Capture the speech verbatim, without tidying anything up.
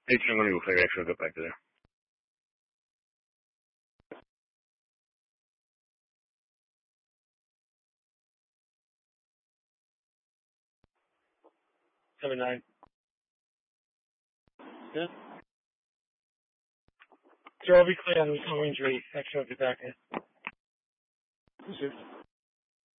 H, I'm going to go figure X, I'll get back to there. Seven nine. Yeah. So I'll be clear on the range rate. Actually, I'll get back in.